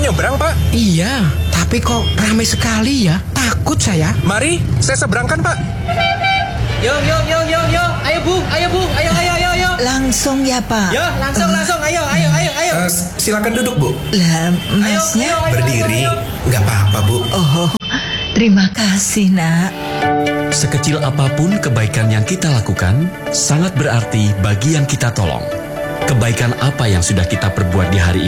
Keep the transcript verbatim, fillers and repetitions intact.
nyebrang, Pak? Iya, tapi kok ramai sekali ya? Takut saya. Mari, saya seberangkan, Pak. Yuk, yuk, yuk, yuk, yuk. Ayo, Bung. Ayo, Bung. Ayo, ayo, ayo, ayo. Langsung ya, Pak? Yuk, langsung, langsung. Ayo, ayo, ayo, ayo. Uh, silakan duduk, Bu. Lah, masnya? Ayo, ayo, ayo, Berdiri, ayo, ayo. nggak apa-apa, Bu. Oh, terima kasih, Nak. Sekecil apapun kebaikan yang kita lakukan, sangat berarti bagi yang kita tolong. Kebaikan apa yang sudah kita perbuat di hari ini?